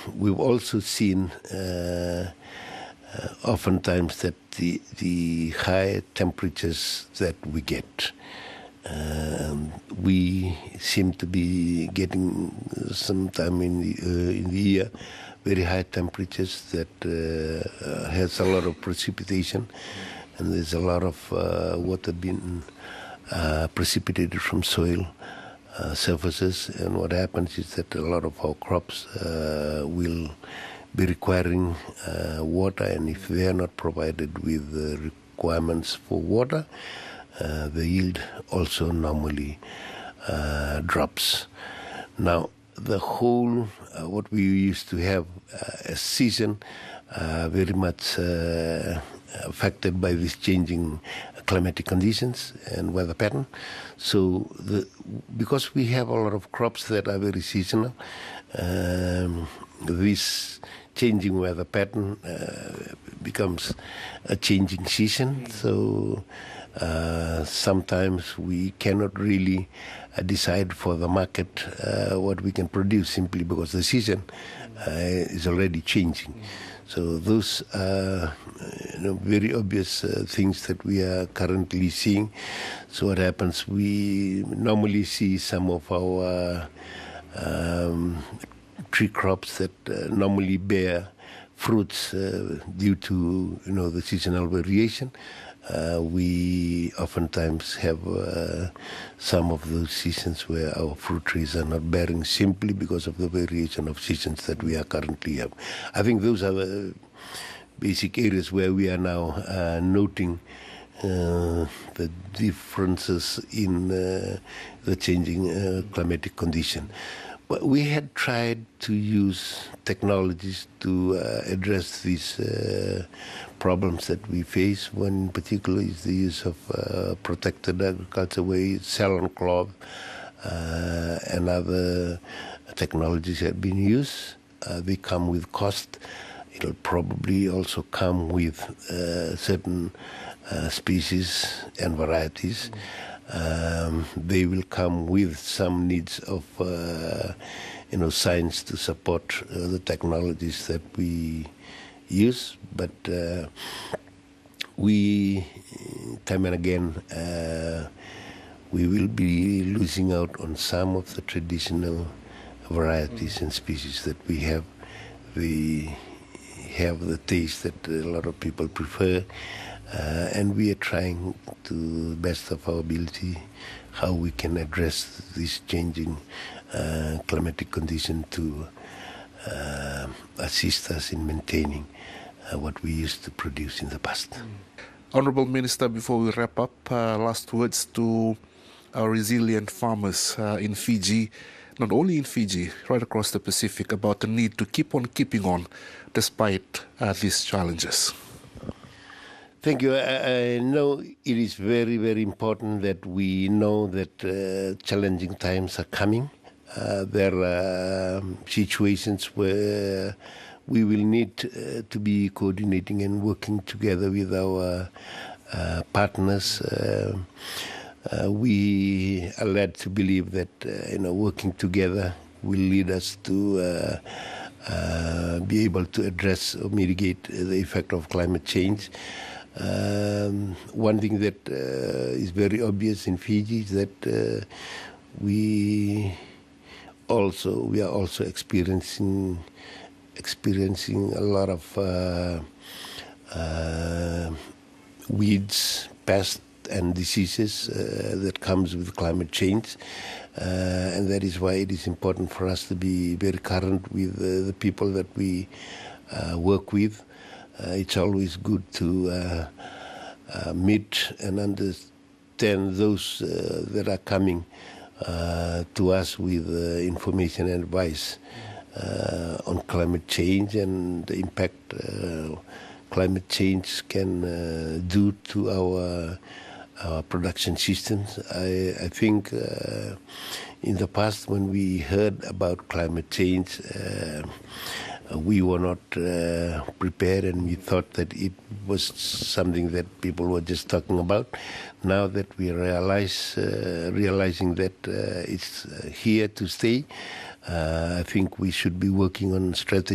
we've also seen oftentimes that the high temperatures that we get, we seem to be getting sometime in the year very high temperatures that has a lot of precipitation, and there's a lot of water being precipitated from soil surfaces, and what happens is that a lot of our crops will be requiring water, and if they are not provided with the requirements for water, the yield also normally drops. Now, the whole, what we used to have a season very much affected by these changing climatic conditions and weather pattern. So because we have a lot of crops that are very seasonal, this changing weather pattern becomes a changing season. So sometimes we cannot really decide for the market what we can produce simply because the season is already changing. So those are very obvious things that we are currently seeing. So what happens, we normally see some of our tree crops that normally bear fruits due to the seasonal variation. We oftentimes have some of those seasons where our fruit trees are not bearing simply because of the variation of seasons that we are currently have. I think those are the basic areas where we are now noting the differences in the changing climatic condition. But we had tried to use technologies to address these problems that we face. One in particular is the use of protected agriculture, where you sell on cloth, and other technologies have been used. They come with cost. It'll probably also come with certain species and varieties. They will come with some needs of science to support the technologies that we use, but we time and again we will be losing out on some of the traditional varieties and species that we have. We have the taste that a lot of people prefer. And we are trying to the best of our ability how we can address this changing climatic condition to assist us in maintaining what we used to produce in the past. Honourable Minister, before we wrap up, last words to our resilient farmers in Fiji, not only in Fiji, right across the Pacific, about the need to keep on keeping on despite these challenges. Thank you. I know it is very, very important that we know that challenging times are coming. There are situations where we will need to be coordinating and working together with our partners. We are led to believe that working together will lead us to be able to address or mitigate the effect of climate change. One thing that is very obvious in Fiji is that we are also experiencing a lot of weeds, pests, and diseases that comes with climate change, and that is why it is important for us to be very current with the people that we work with. It's always good to meet and understand those that are coming to us with information and advice on climate change and the impact climate change can do to our production systems. I think in the past when we heard about climate change, we were not prepared, and we thought that it was something that people were just talking about. Now that we realizing that it's here to stay, I think we should be working on strategy